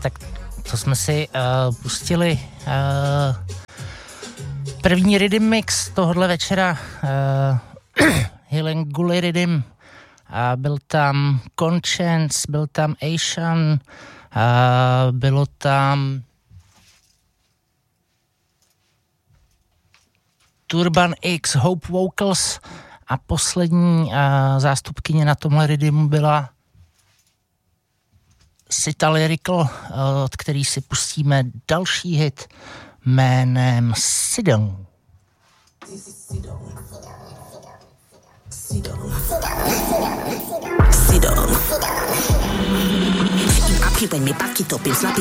tak to jsme si pustili první rhythm mix tohohle večera, Hilen Gully Rhythm, byl tam Conscience, byl tam Asian, bylo tam Turban X, Hope Vocals a poslední zástupkyně na tomhle rhythmu byla Sita Lyrical, od který si pustíme další hit jménem Sidon. Sidon.